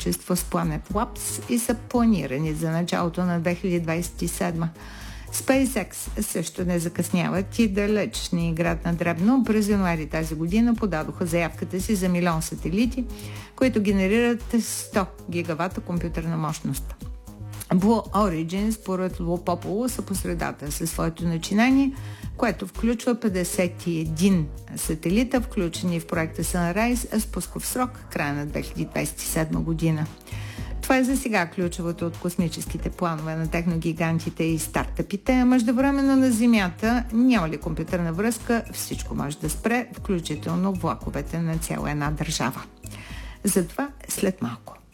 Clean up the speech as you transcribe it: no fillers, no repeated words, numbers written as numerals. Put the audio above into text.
сътрудничество с Planet Labs и са планирани за началото на 2027. SpaceX също не закъсняват и далеч не играят на дребно. През януари тази година подадоха заявката си за 1 милион сателити, които генерират 100 гигавата компютърна мощност. Blue Origin, според Лопополо, са по средата със своето начинание, което включва 51 сателита, включени в проекта Sunrise, с пусков срок края на 2027 година. Това е за сега ключовото от космическите планове на техногигантите и стартъпите. Междувременно на Земята няма ли компютърна връзка, всичко може да спре, включително влаковете на цяла една държава. Затова след малко.